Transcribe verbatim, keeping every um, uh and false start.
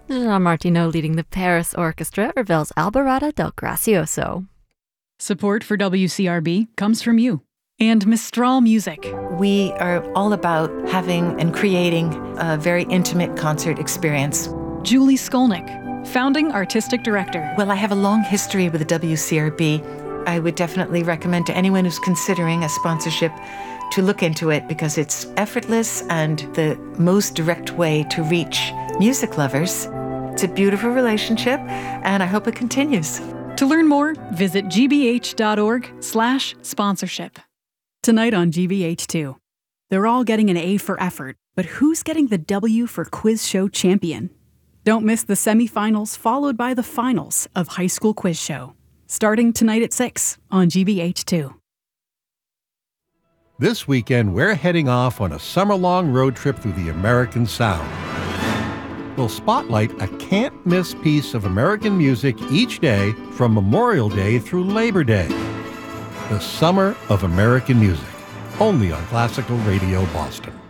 Jean Martineau leading the Paris Orchestra, Ravel's Alborada del Gracioso. Support for W C R B comes from you and Mistral Music. We are all about having and creating a very intimate concert experience. Julie Skolnick, founding artistic director. Well, I have a long history with the W C R B. I would definitely recommend to anyone who's considering a sponsorship to look into it because it's effortless and the most direct way to reach music lovers. It's a beautiful relationship, and I hope it continues. To learn more, visit gbh.org slash sponsorship. Tonight on G B H two. They're all getting an A for effort, but who's getting the W for Quiz Show Champion? Don't miss the semifinals followed by the finals of High School Quiz Show. Starting tonight at six on G B H two. This weekend, we're heading off on a summer-long road trip through the American Sound. We'll spotlight a can't-miss piece of American music each day from Memorial Day through Labor Day. The Summer of American Music, only on Classical Radio Boston.